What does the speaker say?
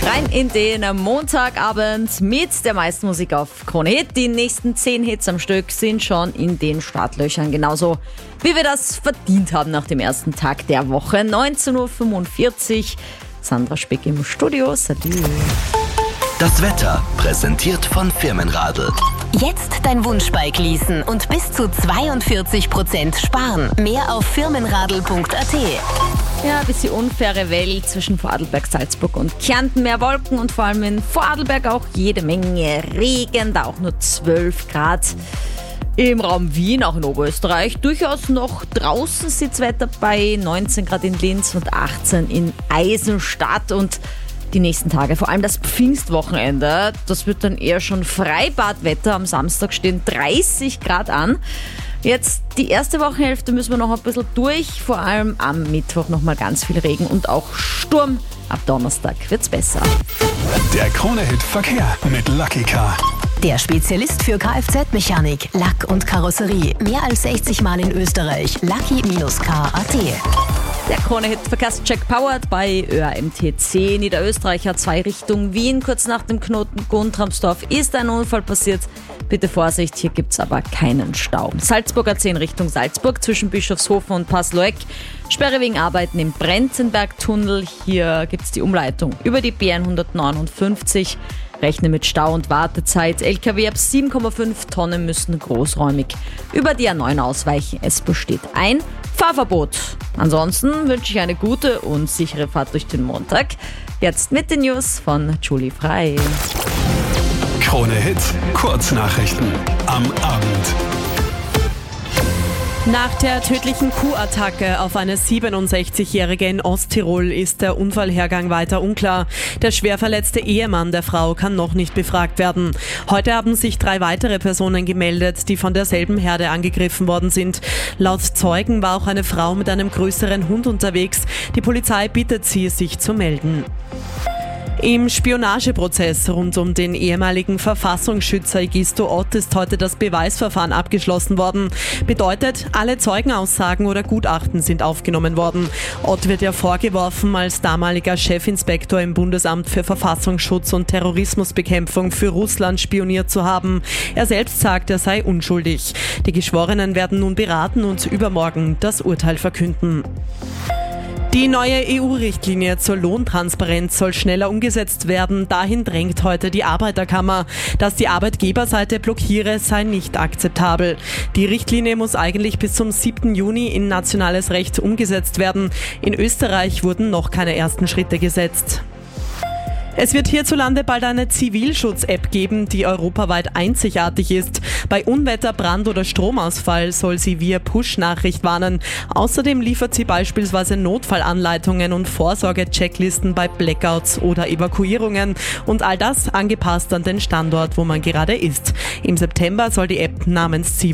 Rein in den Montagabend mit der meisten Musik auf Krone Hit. Die nächsten 10 Hits am Stück sind schon in den Startlöchern. Genauso wie wir das verdient haben nach dem ersten Tag der Woche. 19.45 Uhr. Sandra Speck im Studio. Salut. Das Wetter präsentiert von Firmenradl. Jetzt dein Wunschbike leasen und bis zu 42% sparen. Mehr auf firmenradl.at. Ja, ein bisschen unfaire Welt zwischen Vorarlberg, Salzburg und Kärnten. Mehr Wolken und vor allem in Vorarlberg auch jede Menge Regen. Da auch nur 12 Grad. Im Raum Wien, auch in Oberösterreich, durchaus noch draußen Sitzwetter bei 19 Grad in Linz und 18 in Eisenstadt. Und die nächsten Tage, vor allem das Pfingstwochenende, das wird dann eher schon Freibadwetter. Am Samstag stehen 30 Grad an. Jetzt die erste Wochenhälfte müssen wir noch ein bisschen durch. Vor allem am Mittwoch nochmal ganz viel Regen und auch Sturm. Ab Donnerstag wird's besser. Der Krone-Hit Verkehr mit Lucky Car. Der Spezialist für Kfz-Mechanik, Lack und Karosserie. Mehr als 60 Mal in Österreich. Lucky-car.at. Der Krone-Hit-Verkehrscheck powered bei ÖAMTC. Niederösterreich hat 2 Richtung Wien. Kurz nach dem Knoten Guntramsdorf ist ein Unfall passiert. Bitte Vorsicht, hier gibt's aber keinen Stau. Salzburger 10 Richtung Salzburg zwischen Bischofshofen und Pasloeck. Sperre wegen Arbeiten im Brenzenberg-Tunnel. Hier gibt's die Umleitung über die BN159. Rechne mit Stau und Wartezeit. LKW ab 7,5 Tonnen müssen großräumig über die A9 ausweichen. Es besteht ein Fahrverbot. Ansonsten wünsche ich eine gute und sichere Fahrt durch den Montag. Jetzt mit den News von Julie Frey. Krone Hit Kurznachrichten am Abend. Nach der tödlichen Kuhattacke auf eine 67-Jährige in Osttirol ist der Unfallhergang weiter unklar. Der schwer verletzte Ehemann der Frau kann noch nicht befragt werden. Heute haben sich 3 weitere Personen gemeldet, die von derselben Herde angegriffen worden sind. Laut Zeugen war auch eine Frau mit einem größeren Hund unterwegs. Die Polizei bittet sie, sich zu melden. Im Spionageprozess rund um den ehemaligen Verfassungsschützer Egisto Ott ist heute das Beweisverfahren abgeschlossen worden. Bedeutet, alle Zeugenaussagen oder Gutachten sind aufgenommen worden. Ott wird ja vorgeworfen, als damaliger Chefinspektor im Bundesamt für Verfassungsschutz und Terrorismusbekämpfung für Russland spioniert zu haben. Er selbst sagt, er sei unschuldig. Die Geschworenen werden nun beraten und übermorgen das Urteil verkünden. Die neue EU-Richtlinie zur Lohntransparenz soll schneller umgesetzt werden. Dahin drängt heute die Arbeiterkammer. Dass die Arbeitgeberseite blockiere, sei nicht akzeptabel. Die Richtlinie muss eigentlich bis zum 7. Juni in nationales Recht umgesetzt werden. In Österreich wurden noch keine ersten Schritte gesetzt. Es wird hierzulande bald eine Zivilschutz-App geben, die europaweit einzigartig ist. Bei Unwetter, Brand oder Stromausfall soll sie via Push-Nachricht warnen. Außerdem liefert sie beispielsweise Notfallanleitungen und Vorsorge-Checklisten bei Blackouts oder Evakuierungen. Und all das angepasst an den Standort, wo man gerade ist. Im September soll die App namens